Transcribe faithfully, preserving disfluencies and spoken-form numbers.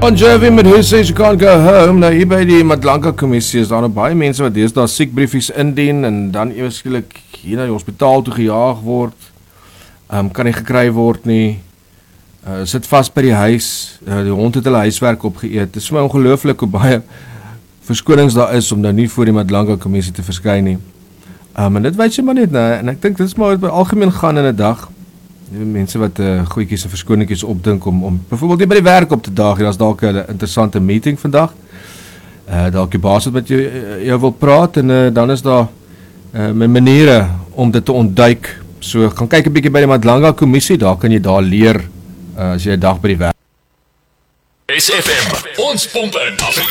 Bon Jovi met Who Says You Can't Go Home. Nou hier by die Madlanka Kommissie is daar nou baie mense wat deesdae siekbriefies indien en dan eweskielik hier na die hospitaal toe gejaag word. Um, kan nie gekry word nie. Uh, sit vast by die huis. Uh, die hond het hulle huiswerk opgeëet. Dit is my ongelooflik hoe baie verskonings daar is om nou nie voor die Madlanka Kommissie te verskyn nie. Um, en dit weet jy maar net, nou, en ek dink dit is maar wat by algemeen gaan in 'n dag. Die mense wat uh, goedjies en verskoningkies opdink om, om bijvoorbeeld nie by die werk op te daag, daar is dalk 'n interessante meeting vandag. Uh, dalk die baas wat met jou, jou wil praat en uh, dan is daar uh, maniere om dit te ontduik. So gaan kyk 'n bietjie by die Madlanka Kommissie, daar kan jy daar leer uh, as jy 'n dag by die werk. S F M, ons pomp in.